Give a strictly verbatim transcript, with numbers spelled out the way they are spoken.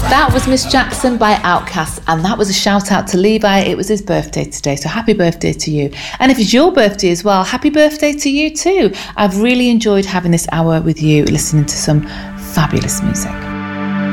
That was Miss Jackson by Outkast, and that was a shout out to Levi. It was his birthday today, so happy birthday to you. And if it's your birthday as well, happy birthday to you too. I've really enjoyed having this hour with you, listening to some fabulous music.